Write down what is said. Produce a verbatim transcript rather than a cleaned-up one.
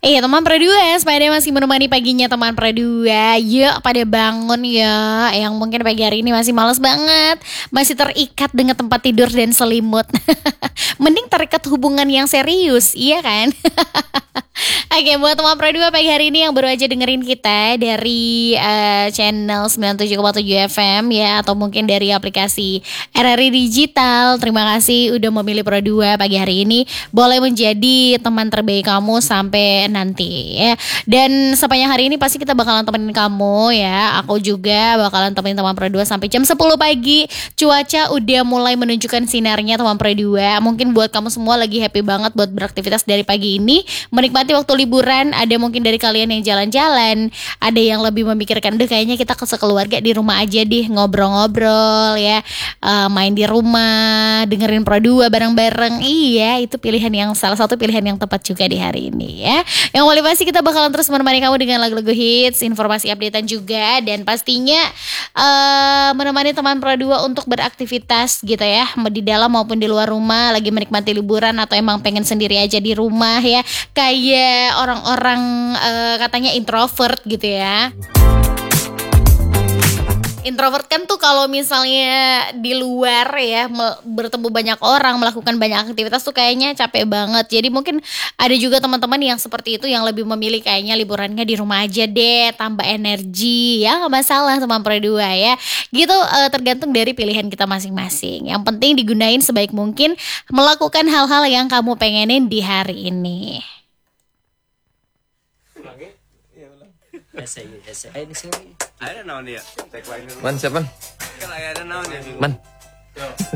Iya teman Perdua, sepeda masih menemani paginya teman Perdua. Yuk pada bangun ya. Yang mungkin pagi hari ini masih males banget, masih terikat dengan tempat tidur dan selimut. Mending terikat hubungan yang serius, iya kan? Oke, buat teman Perdua pagi hari ini yang baru aja dengerin kita dari uh, channel sembilan puluh tujuh koma tujuh F M ya, atau mungkin dari aplikasi R R I Digital. Terima kasih udah memilih Perdua pagi hari ini. Boleh menjadi teman terbaik kamu sampai nanti ya. Dan sepanjang hari ini pasti kita bakalan temenin kamu ya. Aku juga bakalan temenin teman Perdua sampai jam sepuluh pagi. Cuaca udah mulai menunjukkan sinarnya teman Perdua. Mungkin buat kamu semua lagi happy banget buat beraktivitas dari pagi ini, menikmati waktu liburan. Ada mungkin dari kalian yang jalan-jalan, ada yang lebih memikirkan, deh kayaknya kita sekeluarga di rumah aja deh, ngobrol-ngobrol ya, uh, main di rumah, dengerin Perdua bareng-bareng. Iya, itu pilihan yang salah satu pilihan yang tepat juga di hari ini ya. Yang paling pasti kita bakalan terus menemani kamu dengan lagu-lagu hits, informasi updatean juga, dan pastinya uh, menemani teman Perdua untuk beraktivitas gitu ya, di dalam maupun di luar rumah, lagi menikmati liburan atau emang pengen sendiri aja di rumah ya, kayak orang-orang uh, katanya introvert gitu ya. Introvert kan tuh kalau misalnya di luar ya, bertemu banyak orang, melakukan banyak aktivitas tuh kayaknya capek banget. Jadi mungkin ada juga teman-teman yang seperti itu, yang lebih memilih kayaknya liburannya di rumah aja deh, tambah energi ya, gak masalah teman Perdua ya. Gitu, uh, tergantung dari pilihan kita masing-masing. Yang penting digunain sebaik mungkin, melakukan hal-hal yang kamu pengenin di hari ini. Ada naon dia? Man siapa? Kalau ada naon dia? Man.